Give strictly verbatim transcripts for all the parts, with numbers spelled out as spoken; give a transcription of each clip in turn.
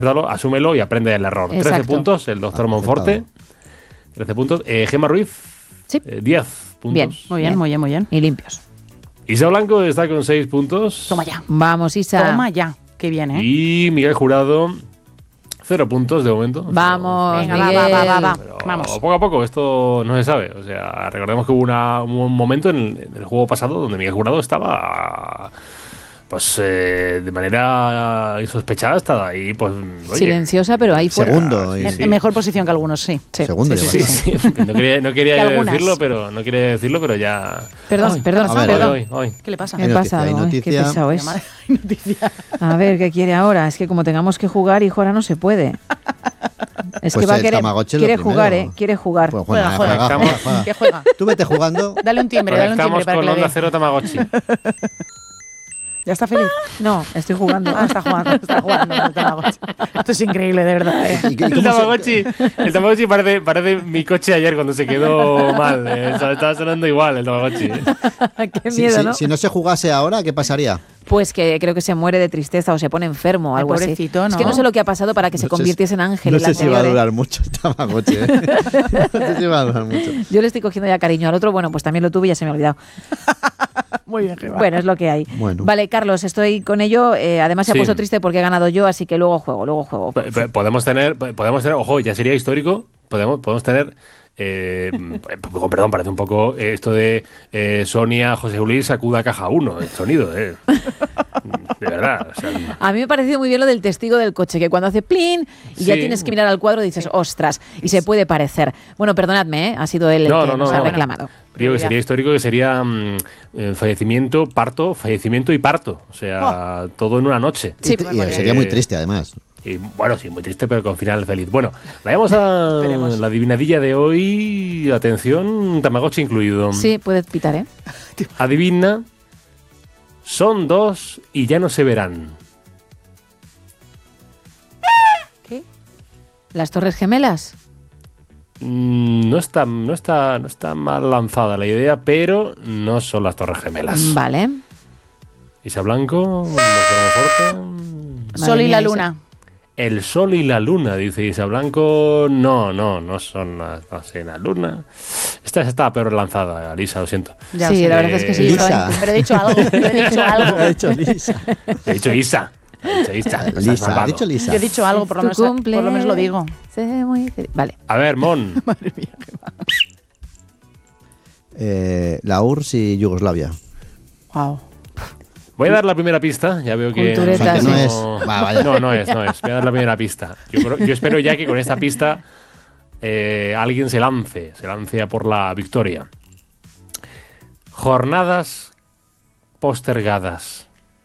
asúmelo y aprende el error. Exacto. trece puntos, el doctor Ah, Monforte. trece puntos. Eh, Gemma Ruiz, Sí. eh, diez puntos. Bien. Muy bien, muy bien, muy bien. Y limpios. Isa Blanco está con seis puntos. Toma ya. Vamos, Isa. Toma ya. Qué bien, ¿eh? Y Miguel Jurado, cero puntos de momento. Vamos, Venga, Miguel. va, va, va, va, Pero va. Vamos. poco a poco, esto no se sabe. O sea, recordemos que hubo una, un momento en el, en el juego pasado donde Miguel Jurado estaba, pues, eh, de manera insospechada, estaba ahí, pues, oye, Silenciosa, pero ahí fuera. Segundo. y- En, sí. en mejor posición que algunos, sí. sí. Segundo sí, lleva. sí, Sí, sí. sí. No quería, no Que quería algunas. decirlo, pero no quería decirlo, pero ya. Perdón, Ay, perdón, a ver, perdón. Hoy, hoy. ¿Qué le pasa? ¿Qué Hay pasa? noticia, hay Ay, qué noticia. pesado es. Llamada- noticia. A ver, ¿qué quiere ahora? Es que como tengamos que jugar, hijo, ahora no se puede. Es Pues que va a el querer, Tamagotchi es lo quiere primero. jugar, ¿eh? Quiere jugar. Pues Juega, juega, juega. juega, juega, juega. ¿Qué juega? Tú vete jugando. Dale un timbre, dale un timbre Conectamos para que con le Onda dé. Cero Tamagotchi. ¿Ya está feliz? No, estoy jugando. Ah, está jugando, está jugando. el Tamagotchi. Esto es increíble, de verdad. ¿eh? ¿Y- y cómo El se- Tamagotchi, el Tamagotchi parece, parece mi coche ayer cuando se quedó mal. eh. O sea, estaba sonando igual el Tamagotchi. eh. Qué si, miedo, si- ¿no? si no se jugase ahora, ¿qué pasaría? Pues que creo que se muere de tristeza o se pone enfermo o Ay, algo así. pobrecito, Es ¿no? que no sé lo que ha pasado para que se No sé convirtiese en ángel. No el sé si va a anterior, ¿eh? durar mucho el Tamagotchi, ¿eh? No sé si va a durar mucho. Yo le estoy cogiendo ya cariño al otro. Bueno, pues también lo tuve y ya se me ha olvidado. Muy bien, Gemma. Bueno, es lo que hay. Bueno. Vale, Carlos, estoy con ello. Eh, además se ha Sí. puesto triste porque he ganado yo, así que luego juego, luego juego. P- p- Podemos tener, podemos tener, ojo, ya sería histórico. Podemos, podemos tener. Eh, con perdón, parece un poco eh, esto de eh, Sonia José Luis sacuda caja uno, el sonido, eh. De verdad. O sea, A mí me ha parecido muy bien lo del testigo del coche, que cuando hace plin y ya Sí. tienes que mirar al cuadro y dices, ostras, y se puede parecer. Bueno, perdonadme, ¿eh? Ha sido él el No, que no, no, nos ha no. reclamado. digo que sería histórico, que sería mm, eh, fallecimiento, parto, fallecimiento y parto. O sea, todo en una noche. Sí, Y tr- y sería muy triste, además. Y bueno, sí, muy triste, pero con final feliz. Bueno, vayamos a Esperemos. la adivinadilla de hoy. Atención, Tamagotchi incluido. Sí, puedes pitar, ¿eh? Adivina, son dos y ya no se verán. ¿Qué? ¿Las Torres Gemelas? Mm, No está, no está, no está mal lanzada la idea, pero no son las Torres Gemelas. Vale. Isa Blanco, doctor Monforte. Madre Sol y mía, la Isa. luna. El sol y la luna, dice Isa Blanco. No, no, no son las, no sé, la luna. Esta está peor lanzada, Lisa, lo siento. Ya sí, sé. la verdad es que sí. Lisa. estaba- Pero he dicho algo, yo he dicho algo. Ha dicho Lisa. He dicho Isa. He dicho Isa. estás Lisa, ha malvado. dicho Lisa. Yo he dicho algo, por lo, Tu menos, por cumple, lo menos lo digo. sé muy feliz. Vale. A ver, Mon. Madre mía, Gemma. Eh, la U R S S y Yugoslavia. Wow. Voy a dar la primera pista. Ya veo que. Cultureta, O sea, que no sí. es. Va, vaya. No, no es, no es. Voy a dar la primera pista. Yo, creo- yo espero ya que con esta pista eh, alguien se lance, se lance a por la victoria. Jornadas postergadas.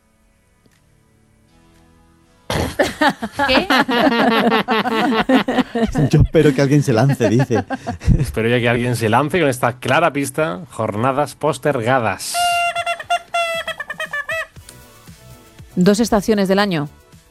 ¿Qué? Yo espero que alguien se lance, dice. Espero ya que alguien se lance con esta clara pista. Jornadas postergadas. Dos estaciones del año.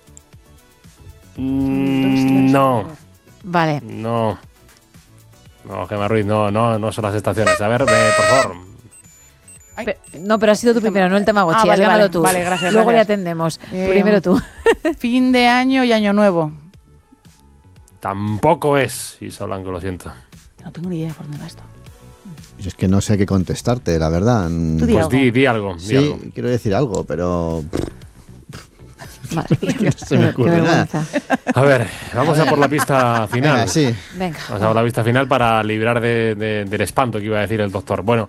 Mm, no, Vale. no. No, Gemma Ruiz, no, no, no son las estaciones. A ver, ve, por favor. Ay. Pe- no, pero ha sido tú primero, no el Tamagotchi. Ah, has vale, ganado vale. tú. Vale, gracias, Luego gracias. le atendemos. Eh, Primero tú. Fin de año y año nuevo. Tampoco es Isa Blanco, lo siento. No tengo ni idea por dónde va esto. Yo es que no sé qué contestarte, la verdad. Tú di Pues algo. di, di algo, di Sí, algo. quiero decir algo, pero Madre mía, no se me qué- ocurre qué nada. vergüenza. A ver, vamos a por la pista final. Venga, sí. Venga. Vamos a por la pista final para librar de- de- del espanto que iba a decir el doctor. Bueno,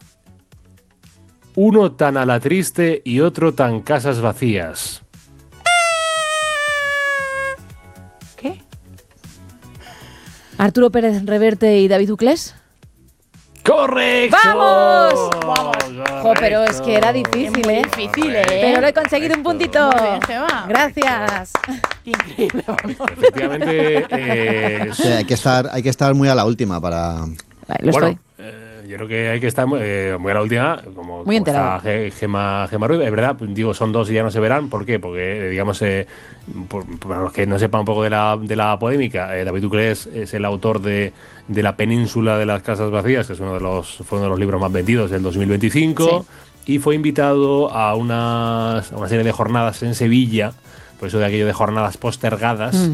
uno tan a la triste y otro tan casas vacías. ¿Qué? Arturo Pérez Reverte y David Uclés. ¡Correcto! ¡Vamos! ¡Vamos! Jo, pero es que era difícil, Muy ¿eh? difícil, ¿eh? Pero lo he conseguido un puntito. Muy bien, Gemma. Gracias. Increíble. Efectivamente, eh, O sea, hay, que estar, hay que estar muy a la última para... Vale, lo bueno, estoy. eh, yo creo que hay que estar muy, eh, muy a la última, como, como enterado. está Ge- Gemma, Gemma Ruiz. Es verdad, digo, son dos y ya no se verán. ¿Por qué? Porque, eh, digamos, eh, por- para los que no sepan un poco de la, de la polémica, eh, David Uclés es el autor de, de La Península de las Casas Vacías, que es uno de los, fue uno de los libros más vendidos del dos mil veinticinco, y fue invitado a una, a una serie de jornadas en Sevilla, por eso de aquello de jornadas postergadas,